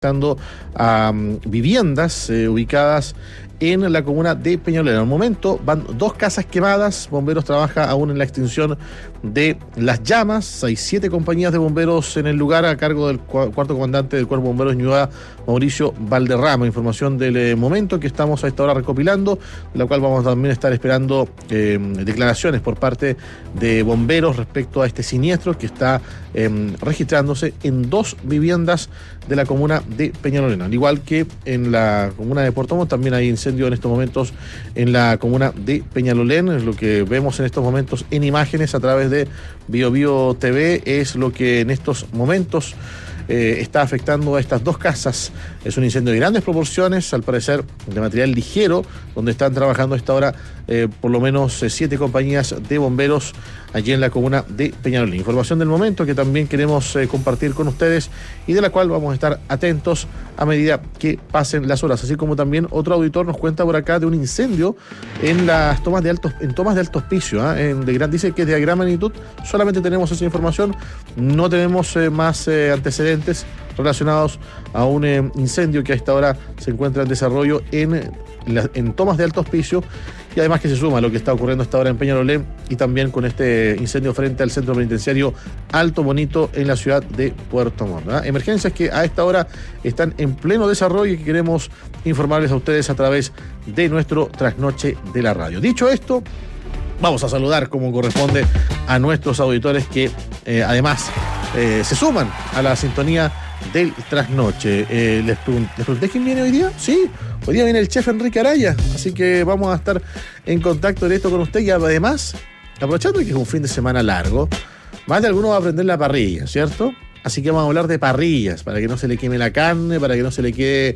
a viviendas ubicadas en la comuna de Peñalolén. Al momento van 2 casas quemadas. Bomberos trabaja aún en la extinción de las llamas. Hay 7 compañías de bomberos en el lugar a cargo del cuarto comandante del Cuerpo de Bomberos de Ñuñoa, Mauricio Valderrama. Información del momento que estamos a esta hora recopilando, de la cual vamos también a estar esperando declaraciones por parte de bomberos respecto a este siniestro que está registrándose en 2 viviendas de la comuna de Peñalolén. Al igual que en la comuna de Puerto Montt, también hay incendio en estos momentos en la comuna de Peñalolén. Es lo que vemos en estos momentos en imágenes a través de BioBio TV, es lo que en estos momentos está afectando a estas 2 casas. Es un incendio de grandes proporciones, al parecer de material ligero, donde están trabajando a esta hora por lo menos 7 compañías de bomberos allí en la comuna de Peñalolén. Información del momento que también queremos compartir con ustedes y de la cual vamos a estar atentos a medida que pasen las horas. Así como también otro auditor nos cuenta por acá de un incendio en las tomas de alto hospicio, dice que es de gran magnitud. Solamente tenemos esa información, no tenemos más antecedentes relacionados a un incendio que a esta hora se encuentra en desarrollo en tomas de alto hospicio, y además que se suma a lo que está ocurriendo hasta ahora en Peñalolén y también con este incendio frente al centro penitenciario Alto Bonito en la ciudad de Puerto Montt. Emergencias que a esta hora están en pleno desarrollo y que queremos informarles a ustedes a través de nuestro Trasnoche de la Radio. Dicho esto, vamos a saludar como corresponde a nuestros auditores que además se suman a la sintonía del Trasnoche. Les pregunté quién viene hoy día. Sí, hoy día viene el chef Enrique Araya, así que vamos a estar en contacto directo con usted, y además, aprovechando que es un fin de semana largo, más de alguno va a aprender la parrilla, ¿cierto? Así que vamos a hablar de parrillas, para que no se le queme la carne, para que no se quede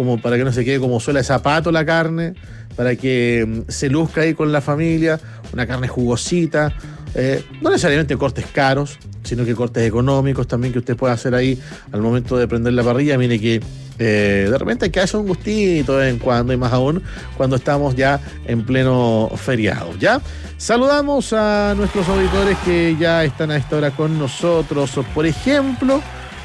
como suela de zapato la carne, para que se luzca ahí con la familia, una carne jugosita, no necesariamente cortes caros, sino que cortes económicos también que usted pueda hacer ahí al momento de prender la parrilla. Mire que de repente hay que hacer un gustito de vez en cuando, y más aún cuando estamos ya en pleno feriado. ¿Ya? Saludamos a nuestros auditores que ya están a esta hora con nosotros. Por ejemplo,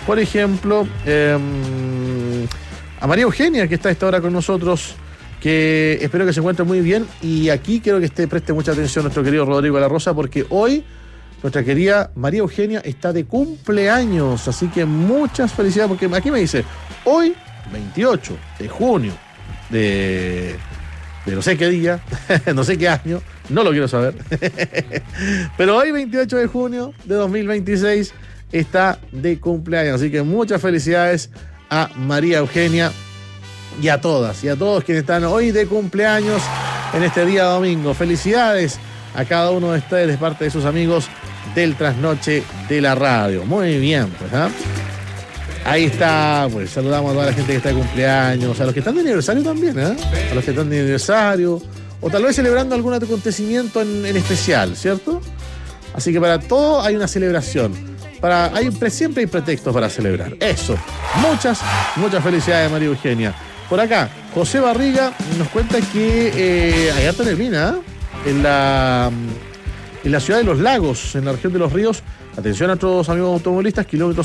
a María Eugenia, que está a esta hora con nosotros, que espero que se encuentre muy bien. Y aquí quiero que preste mucha atención a nuestro querido Rodrigo de la Rosa, porque hoy nuestra querida María Eugenia está de cumpleaños, así que muchas felicidades, porque aquí me dice, hoy, 28 de junio de no sé qué día, no sé qué año, no lo quiero saber, pero hoy, 28 de junio de 2026, está de cumpleaños, así que muchas felicidades a María Eugenia y a todas y a todos quienes están hoy de cumpleaños en este día domingo. Felicidades a cada uno de ustedes de parte de sus amigos del Trasnoche de la Radio. Muy bien, pues, ahí está, pues saludamos a toda la gente que está de cumpleaños, a los que están de aniversario también, a los que están de aniversario, o tal vez celebrando algún acontecimiento en especial, ¿cierto? Así que para todo hay una celebración, siempre hay pretextos para celebrar. Eso, muchas felicidades, María Eugenia. Por acá, José Barriga nos cuenta que hay harta neblina, en la ciudad de Los Lagos, en la región de Los Ríos. Atención a nuestros amigos automovilistas, kilómetro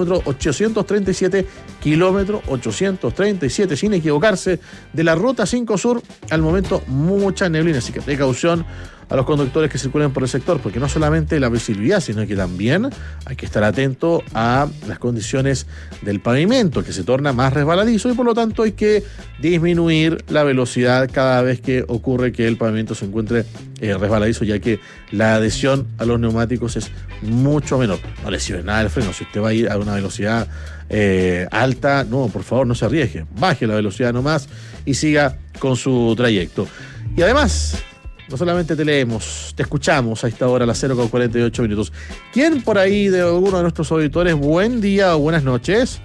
837, sin equivocarse, de la ruta 5 Sur. Al momento, mucha neblina, así que precaución a los conductores que circulen por el sector, porque no solamente la visibilidad, sino que también hay que estar atento a las condiciones del pavimento, que se torna más resbaladizo, y por lo tanto hay que disminuir la velocidad cada vez que ocurre que el pavimento se encuentre resbaladizo, ya que la adhesión a los neumáticos es mucho menor. No le sirve nada el freno. Si usted va a ir a una velocidad alta, no, por favor, no se arriesgue. Baje la velocidad nomás y siga con su trayecto. Y además, no solamente te leemos, te escuchamos a esta hora, a las 0:48. ¿Quién por ahí de alguno de nuestros auditores? Buen día o buenas noches.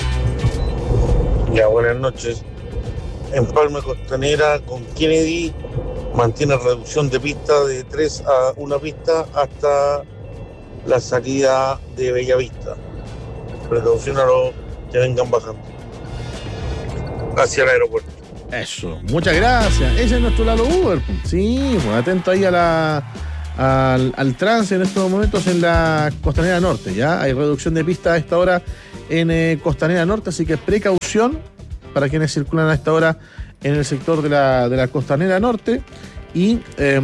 Ya, buenas noches. En Palma Costanera, con Kennedy, mantiene reducción de pista de 3 a 1 pista hasta la salida de Bellavista. Precaución a los que vengan bajando hacia el aeropuerto. Eso, muchas gracias. Ese es nuestro Lalo Uber. Sí, pues atento ahí a al trance en estos momentos en la Costanera Norte. Ya hay reducción de pista a esta hora en Costanera Norte, así que precaución para quienes circulan a esta hora en el sector de la Costanera Norte. Y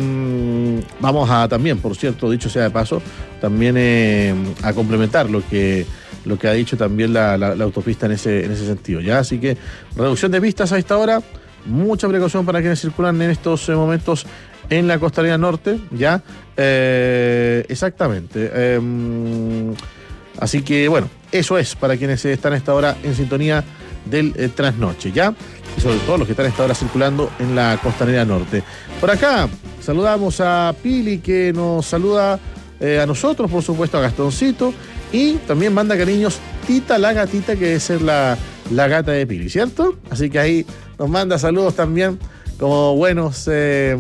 vamos a también, por cierto, dicho sea de paso, también a complementar lo que ha dicho también la autopista en ese sentido, ¿ya? Así que reducción de pistas a esta hora, mucha precaución para quienes circulan en estos momentos en la Costanera Norte, ¿ya? Exactamente. Así que, bueno, eso es para quienes están a esta hora en sintonía del trasnoche, ¿ya? Y sobre todo los que están a esta hora circulando en la Costanera Norte. Por acá saludamos a Pili, que nos saluda a nosotros, por supuesto, a Gastoncito, y también manda cariños Tita, la gatita, que debe ser la gata de Pili, ¿cierto? Así que ahí nos manda saludos también como buenos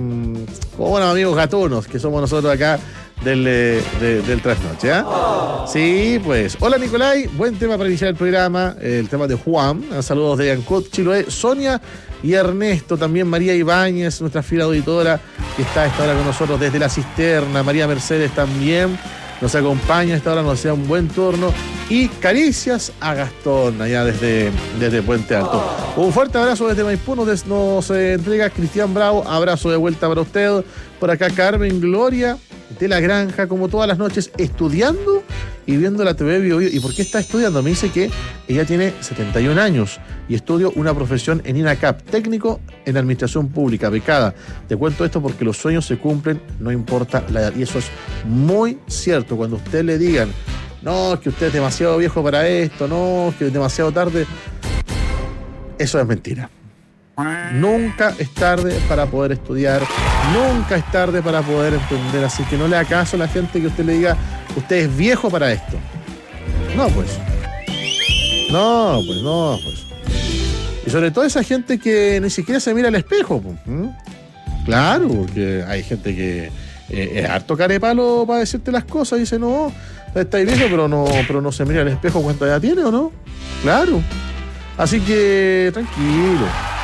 amigos gatunos que somos nosotros acá del trasnoche, ¿eh? Sí, pues. Hola, Nicolai, buen tema para iniciar el programa, el tema de Juan. Saludos de Ancud, Chiloé, Sonia y Ernesto, también María Ibáñez, nuestra fiel auditora, que está a esta hora con nosotros desde La Cisterna. María Mercedes también nos acompaña a esta hora, nos desea un buen turno. Y caricias a Gastón, allá desde Puente Alto. Un fuerte abrazo desde Maipú, nos entrega Cristian Bravo, abrazo de vuelta para usted. Por acá Carmen Gloria, de La Granja, como todas las noches, estudiando y viendo la TV Bio Bio. ¿Y por qué está estudiando? Me dice que ella tiene 71 años y estudia una profesión en INACAP, técnico en administración pública, becada. Te cuento esto porque los sueños se cumplen, no importa la edad. Y eso es muy cierto. Cuando usted le digan, no, es que usted es demasiado viejo para esto, no, es que es demasiado tarde, eso es mentira. Nunca es tarde para poder estudiar, nunca es tarde para poder emprender, así que no le haga caso a la gente que usted le diga, usted es viejo para esto. No, pues. Y sobre todo esa gente que ni siquiera se mira al espejo. Claro, porque hay gente que es harto carepalo para decirte las cosas y dice, no, está viejo, pero no se mira al espejo cuánta edad tiene, ¿o no? Claro. Así que tranquilo.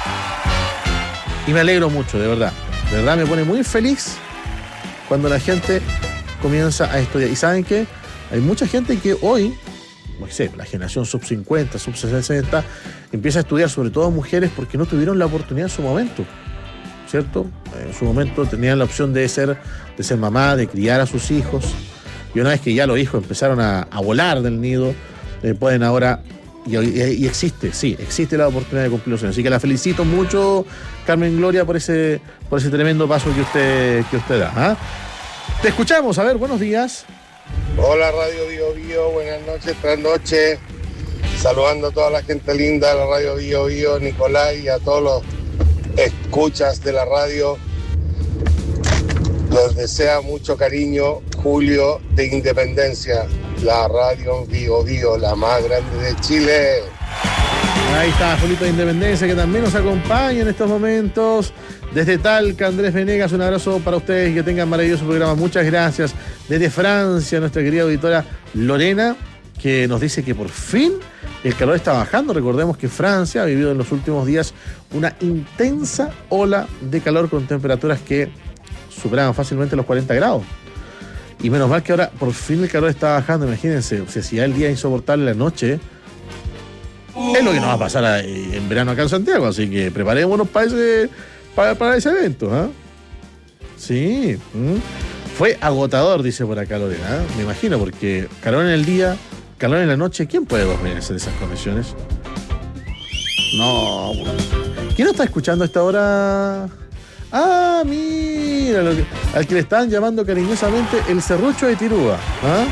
Y me alegro mucho, de verdad. De verdad me pone muy feliz cuando la gente comienza a estudiar. ¿Y saben qué? Hay mucha gente que hoy, no sé, la generación sub 50, sub 60, empieza a estudiar, sobre todo mujeres, porque no tuvieron la oportunidad en su momento, ¿cierto? En su momento tenían la opción de ser mamá, de criar a sus hijos. Y una vez que ya los hijos empezaron a volar del nido, pueden ahora... Y existe la oportunidad de cumplir los sueños. Así que la felicito mucho, Carmen Gloria, por ese tremendo paso que usted da. ¿Ah? Te escuchamos, a ver, buenos días. Hola, Radio Bio Bio, buenas noches, trasnoche. Saludando a toda la gente linda de la Radio Bio Bio, Nicolai, y a todos los escuchas de la radio. Les desea mucho cariño, Julio de Independencia, la Radio Bio Bio, la más grande de Chile. Ahí está Julito de Independencia, que también nos acompaña en estos momentos. Desde Talca, Andrés Venegas, un abrazo para ustedes y que tengan maravilloso programa. Muchas gracias. Desde Francia, nuestra querida auditora Lorena, que nos dice que por fin el calor está bajando. Recordemos que Francia ha vivido en los últimos días una intensa ola de calor con temperaturas que superaban fácilmente los 40 grados. Y menos mal que ahora por fin el calor está bajando. Imagínense, o sea, si ya el día es insoportable, la noche es lo que nos va a pasar en verano acá en Santiago. Así que preparémonos para ese evento, ¿eh? Sí. Fue agotador, dice por acá Lorena, ¿eh? Me imagino, porque calor en el día, calor en la noche. ¿Quién puede dormir en esas condiciones? No. ¿Quién no está escuchando a esta hora? Ah, mira, al que le estaban llamando cariñosamente el serrucho de Tirúa. ¿Ah?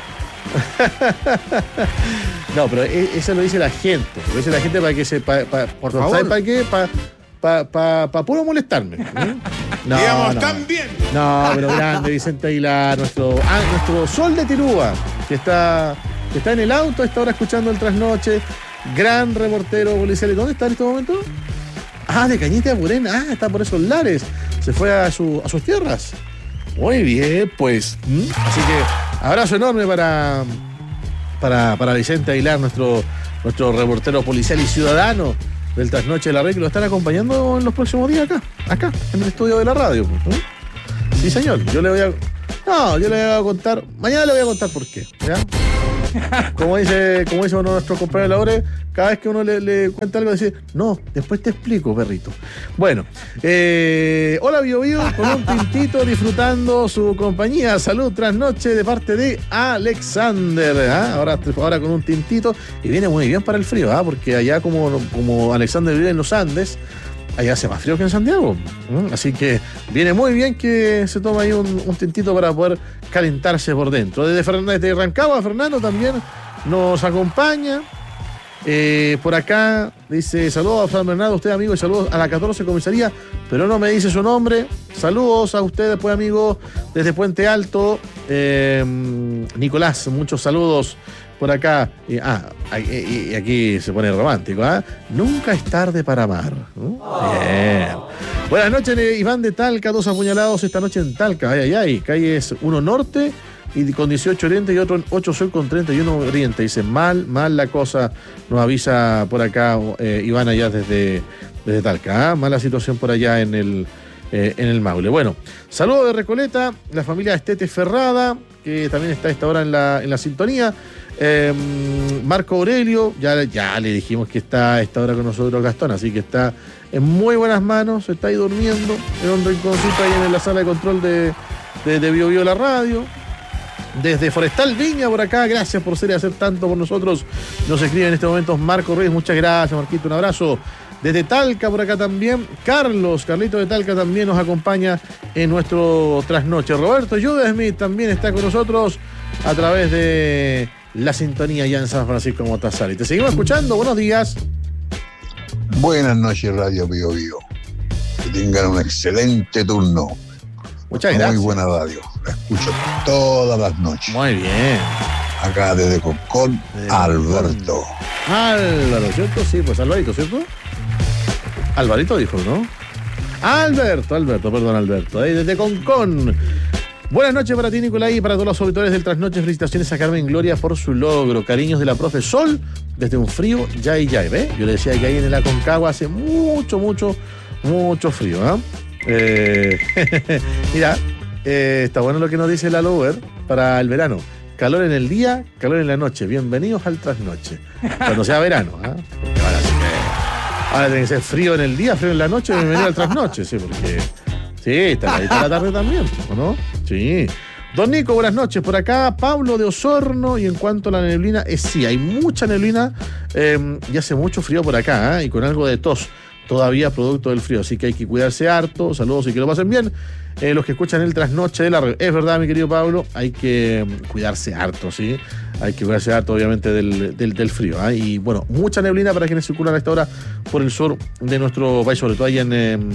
No, pero eso lo dice la gente. Lo dice la gente para que se... por favor. ¿Sabes para qué? Para puro molestarme. No, digamos, tan bien. No, pero grande, Vicente Aguilar, nuestro sol de Tirúa, que está en el auto a esta hora escuchando el trasnoche. Gran reportero policial. ¿Dónde está en este momento? Ah, de Cañete a Purén. Ah, está por esos lares. Se fue a sus tierras. Muy bien, pues. Así que abrazo enorme para Vicente Aguilar, nuestro reportero policial y ciudadano del Trasnoche de la Red, que lo están acompañando en los próximos días acá, en el estudio de la radio. Sí, señor. Yo le voy No, yo le voy a contar, mañana le voy a contar por qué, ¿ya? Como dice uno de nuestros compañeros, cada vez que uno le cuenta algo, dice, no, después te explico, perrito. Bueno, hola Bio Bio, con un tintito disfrutando su compañía. Salud trasnoche de parte de Alexander. ¿Ah? Ahora con un tintito, y viene muy bien para el frío, ¿ah? Porque allá como Alexander vive en los Andes, allá hace más frío que en Santiago. Así que viene muy bien que se tome ahí un tintito para poder calentarse por dentro. Desde Rancagua, Fernando también nos acompaña. Por acá dice: saludos a San Bernardo, usted amigo, y saludos a la 14 comisaría, pero no me dice su nombre. Saludos a ustedes, pues, amigo, desde Puente Alto. Nicolás, muchos saludos por acá. Y aquí se pone romántico, ¿ah? Nunca es tarde para amar. Bien. Buenas noches, Iván de Talca, 2 apuñalados esta noche en Talca. Ay. Calles 1 Norte y con 18 Oriente y otro en 8 Sur con 31 Oriente. Dice, mal la cosa, nos avisa por acá Iván allá desde Talca. ¿Ah? Mala situación por allá en el Maule. Bueno, saludos de Recoleta, la familia Estete Ferrada, que también está a esta hora en la sintonía. Marco Aurelio, ya le dijimos que está a esta hora con nosotros Gastón, así que está en muy buenas manos, está ahí durmiendo en un rinconcito ahí en la sala de control de Bio Bio la radio. Desde Forestal Viña por acá, gracias por ser y hacer tanto por nosotros. Nos escribe en este momento Marco Ruiz, muchas gracias Marquito, un abrazo. Desde Talca por acá también, Carlito de Talca también nos acompaña en nuestro trasnoche. Roberto Judesmith también está con nosotros a través de la sintonía ya en San Francisco Motazal. Y te seguimos escuchando, buenos días. Buenas noches, Radio Bio Bio. Que tengan un excelente turno. Muchas gracias. Muy buena radio. La escucho todas las noches. Muy bien. Acá desde Concón, Alberto. Álvaro, ¿cierto? Sí, pues Alvarito, ¿cierto? Alvarito dijo, ¿no? Alberto. Ahí desde Concón. Buenas noches para ti, Nicolai, y para todos los auditores del Trasnoche. Felicitaciones a Carmen Gloria por su logro. Cariños de la profe Sol desde un frío Yay. ¿Ves? Yo le decía que ahí en el Aconcagua hace mucho frío, ¿ah? Mira, está bueno lo que nos dice Lalo Uber para el verano. Calor en el día, calor en la noche. Bienvenidos al Trasnoche. Cuando sea verano, ¿ah? Ahora tiene que ser frío en el día, frío en la noche, bienvenido al Trasnoche, sí, porque sí, está ahí la tarde también, ¿no? Sí. Don Nico, buenas noches. Por acá, Pablo de Osorno. Y en cuanto a la neblina, sí, hay mucha neblina y hace mucho frío por acá, y con algo de tos todavía producto del frío, así que hay que cuidarse harto. Saludos y que lo pasen bien. Los que escuchan el Trasnoche de la red. Es verdad, mi querido Pablo, hay que cuidarse harto, ¿sí? Hay que cuidarse harto, obviamente, del frío, ¿eh? Y bueno, mucha neblina para quienes circulan a esta hora por el sur de nuestro país, sobre todo allá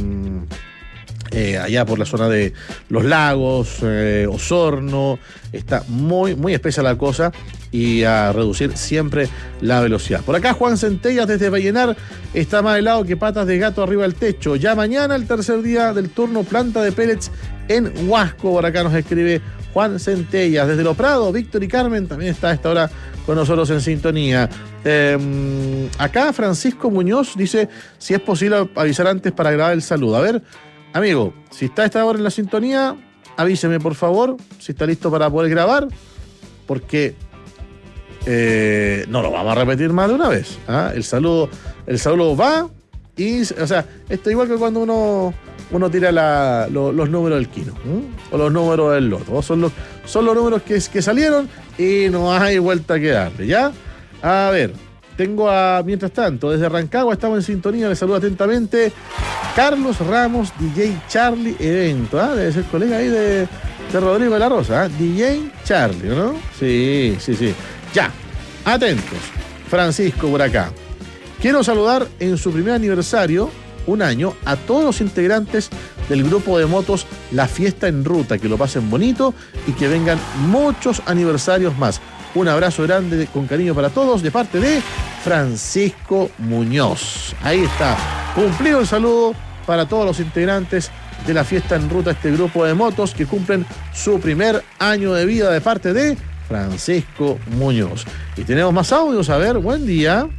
allá por la zona de Los Lagos, Osorno. Está muy espesa la cosa, y a reducir siempre la velocidad. Por acá Juan Centellas desde Vallenar: está más helado que patas de gato arriba del techo. Ya mañana, el tercer día del turno, planta de pellets en Huasco. Por acá nos escribe Juan Centellas. Desde Lo Prado, Víctor y Carmen también está a esta hora con nosotros en sintonía. Acá Francisco Muñoz dice si es posible avisar antes para grabar el saludo. A ver, amigo, si está a esta hora en la sintonía, avíseme por favor si está listo para poder grabar, porque no lo vamos a repetir más de una vez, ¿ah? El saludo va, y, o sea, esto es igual que cuando uno tira los números del Kino, o los números del Loto. Son los números que salieron y no hay vuelta que darle, ¿ya? A ver, tengo mientras tanto, desde Rancagua estamos en sintonía, le saludo atentamente Carlos Ramos, DJ Charlie Evento, ¿ah? Debe ser colega ahí de Rodrigo de la Rosa, ¿ah? DJ Charlie, ¿no? Sí. Ya, atentos. Francisco por acá: quiero saludar en su primer aniversario, un año, a todos los integrantes del grupo de motos La Fiesta en Ruta. Que lo pasen bonito y que vengan muchos aniversarios más. Un abrazo grande con cariño para todos de parte de Francisco Muñoz. Ahí está, cumplido el saludo para todos los integrantes de La Fiesta en Ruta, este grupo de motos que cumplen su primer año de vida, de parte de Francisco Muñoz. Y tenemos más audios. A ver, buen día.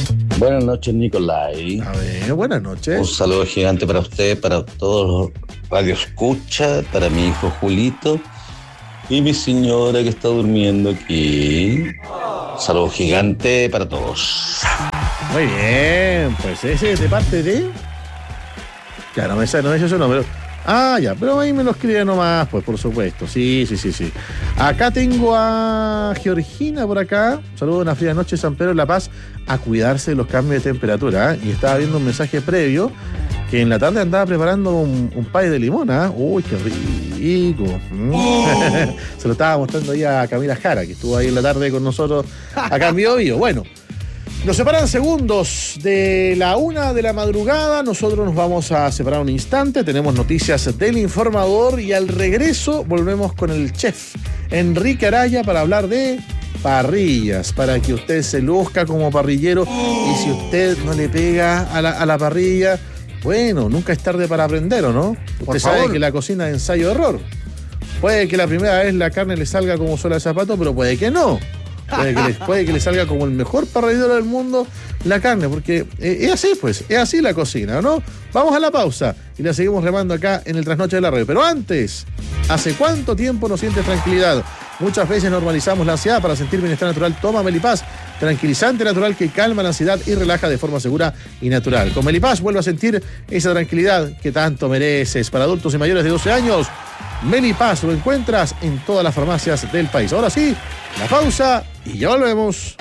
Buenas noches, Nicolai. A ver, buenas noches. Un saludo gigante para usted, para todos radio escucha, para mi hijo Julito y mi señora que está durmiendo aquí. Saludo gigante para todos. Muy bien, pues ese es de parte de... Ya, no me dice su nombre. Ah, ya, pero ahí me lo escribe nomás, pues por supuesto. Sí. Acá tengo a Georgina por acá. Saludos, una fría noche, San Pedro de La Paz. A cuidarse de los cambios de temperatura, ¿eh? Y estaba viendo un mensaje previo que en la tarde andaba preparando un pay de limón, ¿eh? Uy, qué rico. Se lo estaba mostrando ahí a Camila Jara, que estuvo ahí en la tarde con nosotros acá en Bio Bio. Bueno, nos separan segundos de la 1 de la madrugada. Nosotros nos vamos a separar un instante. Tenemos noticias del informador y al regreso volvemos con el chef Enrique Araya para hablar de parrillas, para que usted se luzca como parrillero. Y si usted no le pega a la parrilla, bueno, nunca es tarde para aprender, ¿o no? Usted sabe que la cocina es ensayo-error. Puede que la primera vez la carne le salga como suela de zapato, pero puede que no. Puede que le salga como el mejor parrillero del mundo la carne, porque es así, pues, es así la cocina, ¿no? Vamos a la pausa y la seguimos remando acá en el Trasnoche de la Radio. Pero antes, ¿hace cuánto tiempo no sientes tranquilidad? Muchas veces normalizamos la ansiedad. Para sentir bienestar natural, toma Melipaz, tranquilizante natural que calma la ansiedad y relaja de forma segura y natural. Con Melipaz vuelve a sentir esa tranquilidad que tanto mereces. Para adultos y mayores de 12 años, Melipaz lo encuentras en todas las farmacias del país. Ahora sí, la pausa y ya volvemos.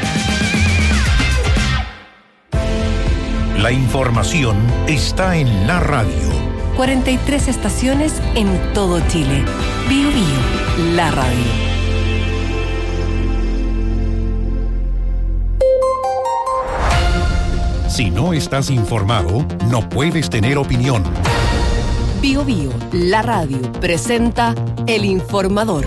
La información está en la radio. 43 estaciones en todo Chile. Bio Bio, la radio. Si no estás informado, no puedes tener opinión. Bio Bio, la radio, presenta El Informador.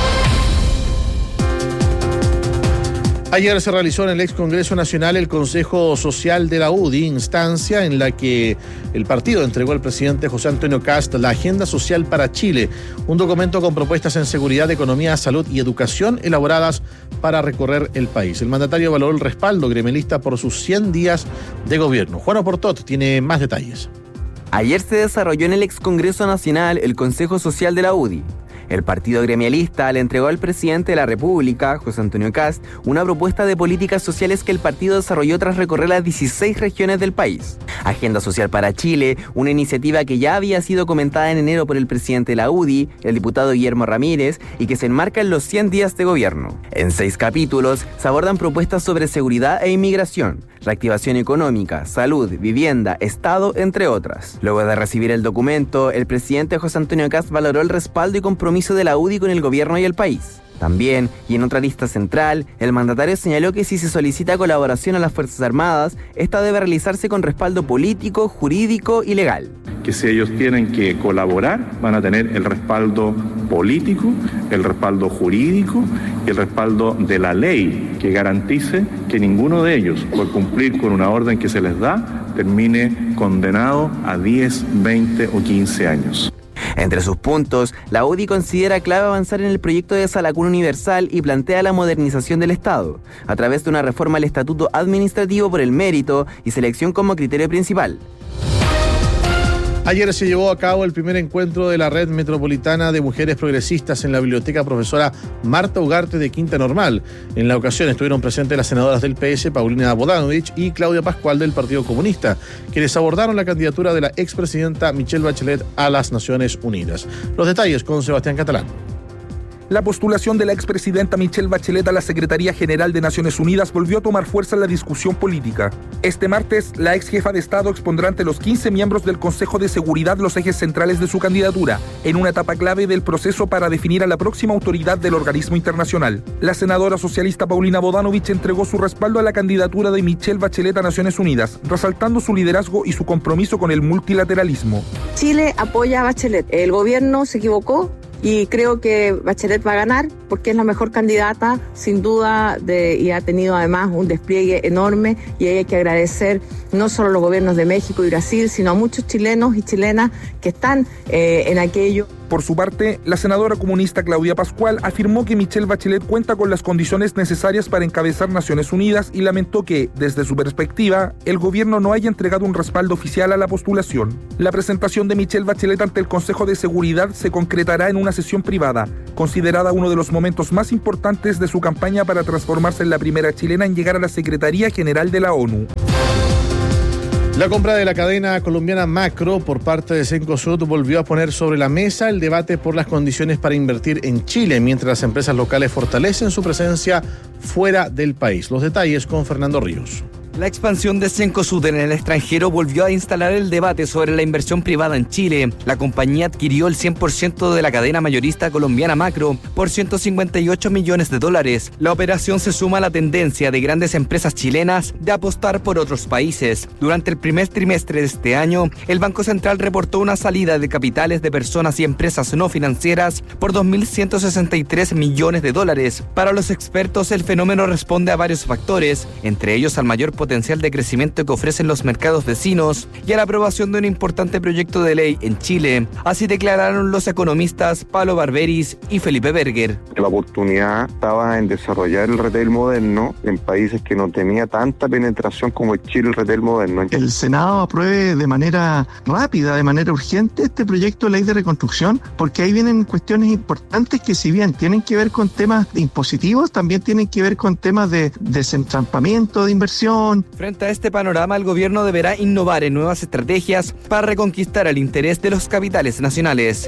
Ayer se realizó en el ex Congreso Nacional el Consejo Social de la UDI, instancia en la que el partido entregó al presidente José Antonio Kast la Agenda Social para Chile, un documento con propuestas en seguridad, economía, salud y educación elaboradas para recorrer el país. El mandatario valoró el respaldo gremialista por sus 100 días de gobierno. Juan Oportot tiene más detalles. Ayer se desarrolló en el ex Congreso Nacional el Consejo Social de la UDI. El partido gremialista le entregó al presidente de la República, José Antonio Kast, una propuesta de políticas sociales que el partido desarrolló tras recorrer las 16 regiones del país. Agenda Social para Chile, una iniciativa que ya había sido comentada en enero por el presidente de la UDI, el diputado Guillermo Ramírez, y que se enmarca en los 100 días de gobierno. En 6 capítulos se abordan propuestas sobre seguridad e inmigración, reactivación económica, salud, vivienda, Estado, entre otras. Luego de recibir el documento, el presidente José Antonio Kast valoró el respaldo y compromiso de la UDI con el gobierno y el país. También, y en otra lista central, el mandatario señaló que si se solicita colaboración a las Fuerzas Armadas, esta debe realizarse con respaldo político, jurídico y legal. Que si ellos tienen que colaborar, van a tener el respaldo político, el respaldo jurídico y el respaldo de la ley que garantice que ninguno de ellos, por cumplir con una orden que se les da, termine condenado a 10, 20 o 15 años. Entre sus puntos, la UDI considera clave avanzar en el proyecto de Salacún Universal y plantea la modernización del Estado, a través de una reforma al Estatuto Administrativo por el mérito y selección como criterio principal. Ayer se llevó a cabo el primer encuentro de la Red Metropolitana de Mujeres Progresistas en la Biblioteca Profesora Marta Ugarte de Quinta Normal. En la ocasión estuvieron presentes las senadoras del PS, Paulina Bodanovich y Claudia Pascual del Partido Comunista, quienes abordaron la candidatura de la expresidenta Michelle Bachelet a las Naciones Unidas. Los detalles con Sebastián Catalán. La postulación de la expresidenta Michelle Bachelet a la Secretaría General de Naciones Unidas volvió a tomar fuerza en la discusión política. Este martes, la ex jefa de Estado expondrá ante los 15 miembros del Consejo de Seguridad los ejes centrales de su candidatura, en una etapa clave del proceso para definir a la próxima autoridad del organismo internacional. La senadora socialista Paulina Bodanovich entregó su respaldo a la candidatura de Michelle Bachelet a Naciones Unidas, resaltando su liderazgo y su compromiso con el multilateralismo. Chile apoya a Bachelet. El gobierno se equivocó y creo que Bachelet va a ganar porque es la mejor candidata, sin duda, y ha tenido además un despliegue enorme, y hay que agradecer no solo a los gobiernos de México y Brasil, sino a muchos chilenos y chilenas que están en aquello. Por su parte, la senadora comunista Claudia Pascual afirmó que Michelle Bachelet cuenta con las condiciones necesarias para encabezar Naciones Unidas y lamentó que, desde su perspectiva, el gobierno no haya entregado un respaldo oficial a la postulación. La presentación de Michelle Bachelet ante el Consejo de Seguridad se concretará en una sesión privada, considerada uno de los momentos más importantes de su campaña para transformarse en la primera chilena en llegar a la Secretaría General de la ONU. La compra de la cadena colombiana Macro por parte de Cencosud volvió a poner sobre la mesa el debate por las condiciones para invertir en Chile, mientras las empresas locales fortalecen su presencia fuera del país. Los detalles con Fernando Ríos. La expansión de Cencosud en el extranjero volvió a instalar el debate sobre la inversión privada en Chile. La compañía adquirió el 100% de la cadena mayorista colombiana Macro por $158 millones. La operación se suma a la tendencia de grandes empresas chilenas de apostar por otros países. Durante el primer trimestre de este año, el Banco Central reportó una salida de capitales de personas y empresas no financieras por $2.163 millones. Para los expertos, el fenómeno responde a varios factores, entre ellos al mayor potencial de crecimiento que ofrecen los mercados vecinos y a la aprobación de un importante proyecto de ley en Chile. Así declararon los economistas Pablo Barberis y Felipe Berger. La oportunidad estaba en desarrollar el retail moderno en países que no tenía tanta penetración como en Chile el retail moderno. El Senado apruebe de manera rápida, de manera urgente este proyecto de ley de reconstrucción, porque ahí vienen cuestiones importantes que, si bien tienen que ver con temas impositivos, también tienen que ver con temas de desentrampamiento de inversión. Frente a este panorama, el gobierno deberá innovar en nuevas estrategias para reconquistar el interés de los capitales nacionales.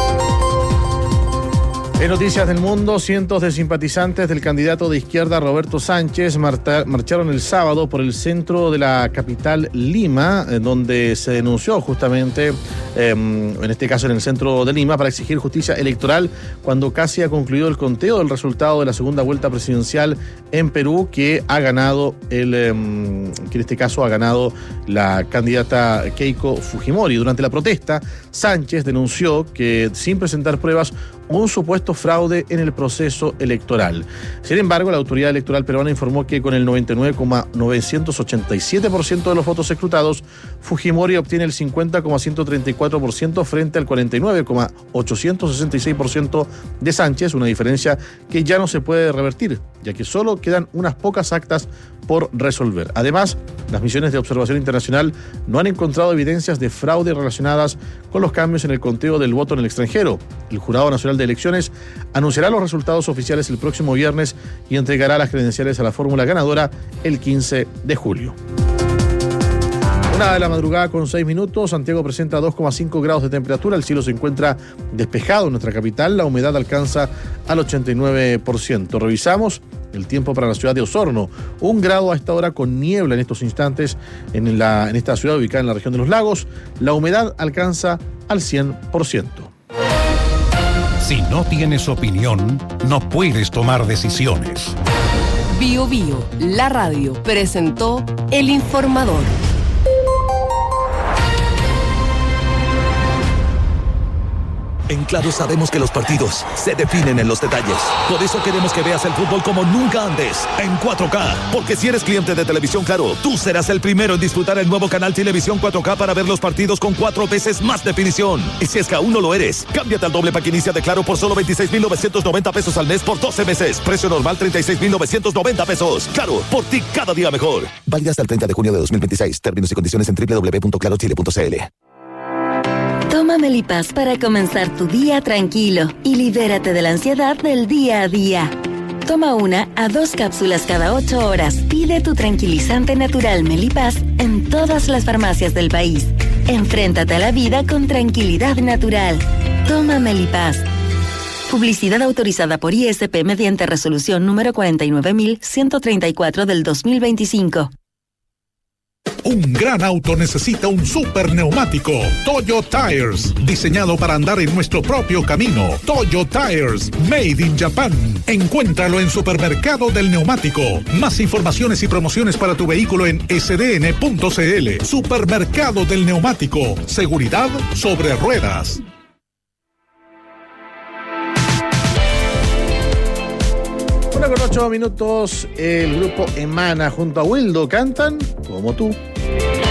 En Noticias del Mundo, cientos de simpatizantes del candidato de izquierda Roberto Sánchez marcharon el sábado por el centro de la capital Lima, donde se denunció justamente, en este caso en el centro de Lima, para exigir justicia electoral cuando casi ha concluido el conteo del resultado de la segunda vuelta presidencial en Perú, que ha ganado que en este caso ha ganado la candidata Keiko Fujimori. Durante la protesta, Sánchez denunció que, sin presentar pruebas, un supuesto fraude en el proceso electoral. Sin embargo, la autoridad electoral peruana informó que con el 99,987% de los votos escrutados, Fujimori obtiene el 50,134% frente al 49,866% de Sánchez, una diferencia que ya no se puede revertir, ya que solo quedan unas pocas actas por resolver. Además, las misiones de observación internacional no han encontrado evidencias de fraude relacionadas con los cambios en el conteo del voto en el extranjero. El Jurado Nacional de Elecciones anunciará los resultados oficiales el próximo viernes y entregará las credenciales a la fórmula ganadora el 15 de julio. 1 de la madrugada con 6 minutos. Santiago presenta 2,5 grados de temperatura. El cielo se encuentra despejado en nuestra capital. La humedad alcanza al 89%. Revisamos el tiempo para la ciudad de Osorno. 1 grado a esta hora con niebla en estos instantes en esta ciudad ubicada en la región de los lagos. La humedad alcanza al 100%. Si no tienes opinión, no puedes tomar decisiones. Bio Bio, la radio, presentó El Informador. En Claro sabemos que los partidos se definen en los detalles. Por eso queremos que veas el fútbol como nunca antes, en 4K. Porque si eres cliente de Televisión Claro, tú serás el primero en disfrutar el nuevo canal Televisión 4K para ver los partidos con 4 veces más definición. Y si es que aún no lo eres, cámbiate al doble pack inicia de Claro por solo 26,990 pesos al mes por 12 meses. Precio normal 36,990 pesos. Claro, por ti cada día mejor. Válida hasta el 30 de junio de 2026. Términos y condiciones en www.clarochile.cl. Toma Melipaz para comenzar tu día tranquilo y libérate de la ansiedad del día a día. Toma 1 a 2 cápsulas cada 8 horas. Pide tu tranquilizante natural Melipaz en todas las farmacias del país. Enfréntate a la vida con tranquilidad natural. Toma Melipaz. Publicidad autorizada por ISP mediante resolución número 49.134 del 2025. Un gran auto necesita un super neumático. Toyo Tires, diseñado para andar en nuestro propio camino. Toyo Tires, made in Japan. Encuéntralo en Supermercado del Neumático. Más informaciones y promociones para tu vehículo en sdn.cl. Supermercado del Neumático. Seguridad sobre ruedas. 1:08 minutos. El grupo Emana junto a Wildo cantan Como tú.